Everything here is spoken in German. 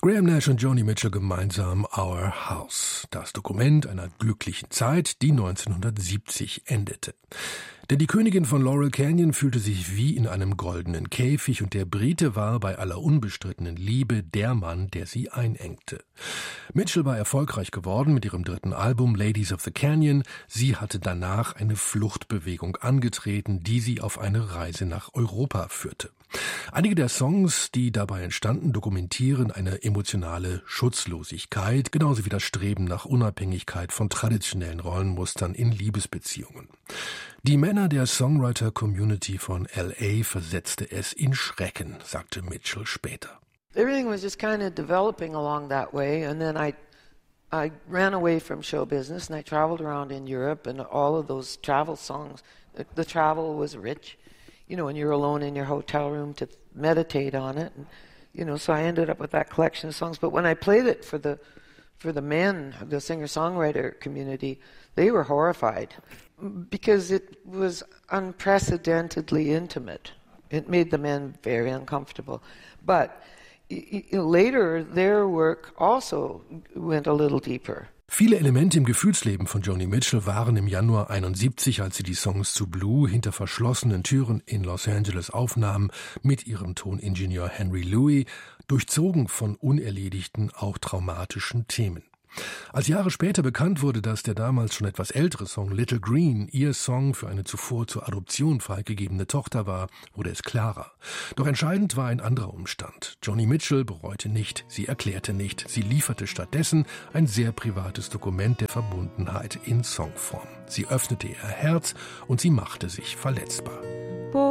Graham Nash und Joni Mitchell gemeinsam Our House, das Dokument einer glücklichen Zeit, die 1970 endete. Denn die Königin von Laurel Canyon fühlte sich wie in einem goldenen Käfig und der Brite war bei aller unbestrittenen Liebe der Mann, der sie einengte. Mitchell war erfolgreich geworden mit ihrem dritten Album Ladies of the Canyon. Sie hatte danach eine Fluchtbewegung angetreten, die sie auf eine Reise nach Europa führte. Einige der Songs, die dabei entstanden, dokumentieren eine emotionale Schutzlosigkeit, genauso wie das Streben nach Unabhängigkeit von traditionellen Rollenmustern in Liebesbeziehungen. Die Männer der Songwriter-Community von L.A. versetzte es in Schrecken, sagte Mitchell später. Everything was just kind of developing along that way, and then I ran away from show business and I traveled around in Europe, and all of those travel songs, the travel was rich. You know, and you're alone in your hotel room to meditate on it. And, you know, so I ended up with that collection of songs. But when I played it for the men, the singer-songwriter community, they were horrified because it was unprecedentedly intimate. It made the men very uncomfortable. But later, their work also went a little deeper. Viele Elemente im Gefühlsleben von Joni Mitchell waren im Januar 1971, als sie die Songs zu Blue hinter verschlossenen Türen in Los Angeles aufnahm, mit ihrem Toningenieur Henry Louis, durchzogen von unerledigten, auch traumatischen Themen. Als Jahre später bekannt wurde, dass der damals schon etwas ältere Song Little Green ihr Song für eine zuvor zur Adoption freigegebene Tochter war, wurde es klarer. Doch entscheidend war ein anderer Umstand. Joni Mitchell bereute nicht, sie erklärte nicht, sie lieferte stattdessen ein sehr privates Dokument der Verbundenheit in Songform. Sie öffnete ihr Herz und sie machte sich verletzbar.